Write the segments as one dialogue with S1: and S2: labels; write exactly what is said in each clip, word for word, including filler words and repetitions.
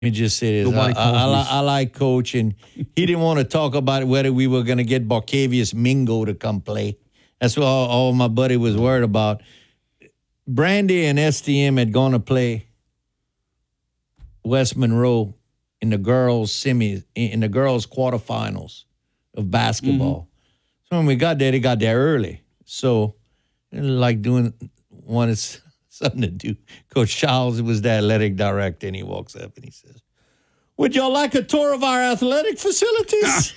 S1: Let me just say this. I,
S2: Nobody
S1: I, I,
S2: calls
S1: li-
S2: me-
S1: I like Coach, and he didn't want to talk about whether we were going to get Barcavius Mingo to come play. That's what all, all my buddy was worried about. Brandy and S T M had gone to play West Monroe in the girls' semis, in the girls' quarterfinals of basketball. Mm-hmm. So when we got there, they got there early. So, like doing wanted something to do. Coach Charles was the athletic director, and he walks up and he says, "Would y'all like a tour of our athletic facilities?"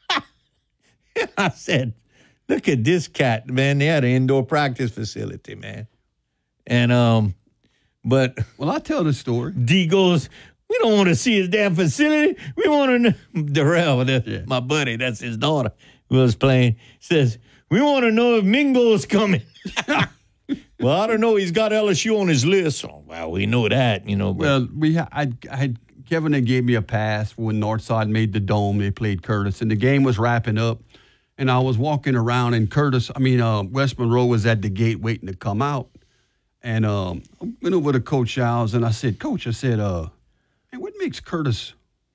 S1: And I said, "Look at this cat, man. They had an indoor practice facility, man." And um, but
S2: well, I'll tell the story.
S1: D goes, "We don't want to see his damn facility. We want to know." Darrell, the,
S2: Yeah.
S1: my buddy, that's his daughter, who was playing, says, "We want to know if Mingo's coming." Well, I don't know. He's got L S U on his list. Oh, well, we know that, you know. But.
S2: Well, we ha- I, I had Kevin had gave me a pass when Northside made the dome. They played Curtis, and the game was wrapping up. And I was walking around, and Curtis, I mean, uh, West Monroe was at the gate waiting to come out. And um, I went over to Coach Childs, and I said, "Coach," I said, uh, "Hey, what makes Curtis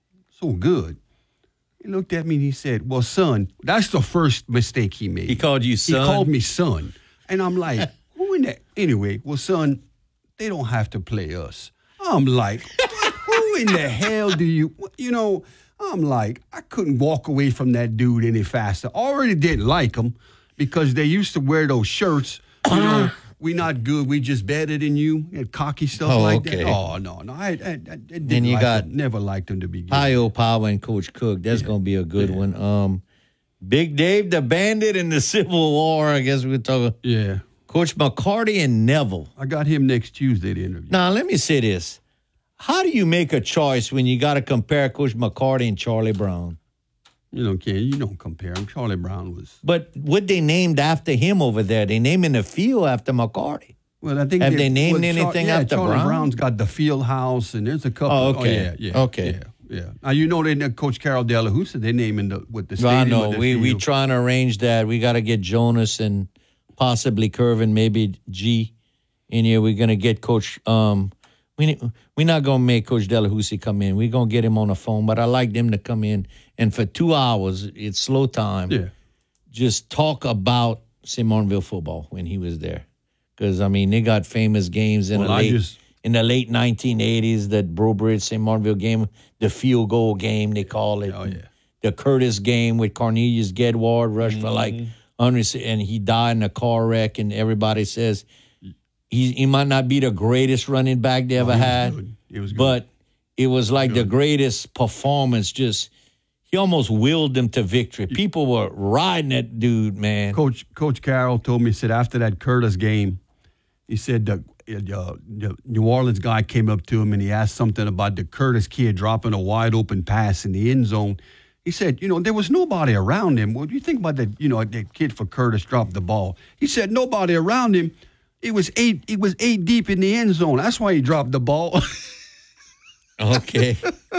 S2: so good?" He looked at me and he said, "Well, son, that's the first mistake he made."
S1: He called you son?
S2: He called me son. And I'm like, who in that? Anyway, well, son, they don't have to play us. I'm like, who in the hell do you, you know, I'm like, I couldn't walk away from that dude any faster. I already didn't like him because they used to wear those shirts, you know, we not good, we just better than you, and cocky stuff
S1: Oh,
S2: like
S1: okay.
S2: that. Oh, no, no, I, I, I didn't
S1: Then you
S2: like
S1: got
S2: him, never liked him to begin.
S1: Io Power and Coach Cook. That's
S2: Yeah.
S1: going to be a good
S2: Yeah.
S1: one. Um, Big Dave, the Bandit, and the Civil War. I guess we're talking.
S2: Yeah.
S1: Coach McCarty and Neville.
S2: I got him next Tuesday to interview.
S1: Now, let me say this. How do you make a choice when you got to compare Coach McCarty and Charlie Brown?
S2: You know, Ken, you don't compare him. Charlie Brown was.
S1: But what they named after him over there, they naming the field after McCarty.
S2: Well, I think
S1: Have they named
S2: well, Char-
S1: anything
S2: yeah,
S1: after
S2: Charlie
S1: Brown?
S2: Brown's got the field house, and there's a couple.
S1: Oh, okay.
S2: yeah, yeah.
S1: Okay.
S2: Yeah, yeah. Now, you know, they Coach Carol Delahusa, they're naming the, with the
S1: Well, I
S2: stadium.
S1: know.
S2: with the
S1: We we
S2: field.
S1: trying to arrange that. We got to get Jonas and possibly Curvin, maybe G in here. We're going to get Coach um, – we, we're not going to make Coach Delahusi come in. We're going to get him on the phone, but I like them to come in. And for two hours, it's slow time.
S2: Yeah.
S1: Just talk about Saint Martinville football when he was there. Because, I mean, they got famous games in,
S2: Well,
S1: the,
S2: I
S1: late,
S2: just-
S1: in the late nineteen eighties, that Brobridge, Saint Martinville game, the field goal game, they call it.
S2: Oh, yeah.
S1: The Curtis game with Cornelius Gedward rushed
S2: Mm-hmm.
S1: for like one hundred, and he died in a car wreck, and everybody says he, he might not be the greatest running back they ever
S2: he was
S1: had,
S2: good. He was good.
S1: but it was like the greatest performance. Just he almost willed them to victory. People were riding that dude, man.
S2: Coach Coach Carroll told me, he said, after that Curtis game, he said the, uh, the New Orleans guy came up to him and he asked something about the Curtis kid dropping a wide open pass in the end zone. He said, you know, there was nobody around him. What do you think about that, you know, that kid for Curtis dropped the ball? He said nobody around him. It was eight, it was eight deep in the end zone. That's why he dropped the ball.
S1: Okay.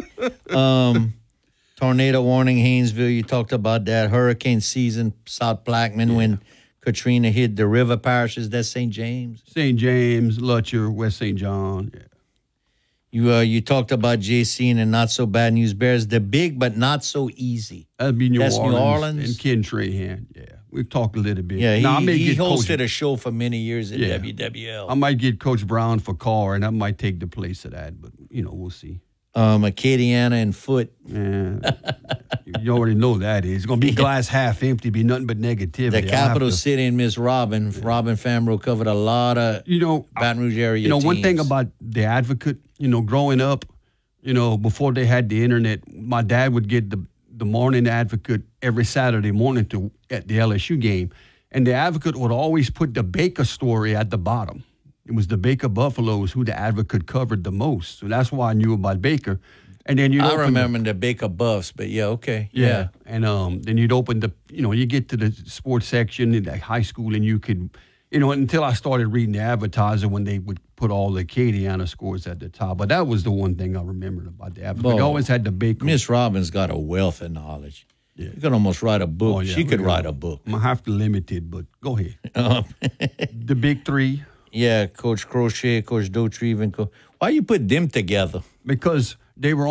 S1: um, tornado warning, Haynesville. You talked about that. Hurricane season, South Blackman, yeah. when Katrina hit the river parishes. That's Saint James.
S2: Saint James, Lutcher, West Saint John. Yeah.
S1: You uh, you talked about J C and the not so bad news bears. The big but not so easy.
S2: That'd be New
S1: That's
S2: Orleans.
S1: New Orleans.
S2: And Ken Trahan. Yeah. We've talked a little bit.
S1: Yeah, he,
S2: now, I may
S1: he
S2: get
S1: hosted
S2: Coach,
S1: a show for many years at
S2: Yeah.
S1: W W L.
S2: I might get Coach Brown for Carr, and I might take the place of that, but, you know, we'll see.
S1: Um, Acadiana and Foot.
S2: Yeah. You already know that is. It's going to be glass half empty, be nothing but negativity.
S1: The
S2: I'll
S1: capital
S2: have to-
S1: city and Miss Robin. Yeah. Robin Fambro covered a lot of
S2: you know,
S1: Baton Rouge area
S2: You know, one
S1: teams.
S2: thing about the Advocate, you know, growing up, you know, before they had the internet, my dad would get the, the morning Advocate every Saturday morning to at the L S U game. And the Advocate would always put the Baker story at the bottom. It was the Baker Buffaloes who the Advocate covered the most. So that's why I knew about Baker. And then you
S1: I remember the, the Baker Buffs, but yeah, okay.
S2: Yeah.
S1: yeah.
S2: And um, then you'd open the, you know, you get to the sports section in the high school and you could, you know, until I started reading the Advertiser when they would put all the Acadiana scores at the top. But that was the one thing I remembered about the Advocate. They always had the Baker.
S1: Miss Robin's got a wealth of knowledge.
S2: Yeah.
S1: You could almost write a book.
S2: Oh, yeah,
S1: she could
S2: gonna,
S1: write a book.
S2: I'm going to have to limit it, but go ahead.
S1: Um,
S2: the big three.
S1: Yeah, Coach Crochet, Coach Dautrieve, and Coach. Why you put them together?
S2: Because they were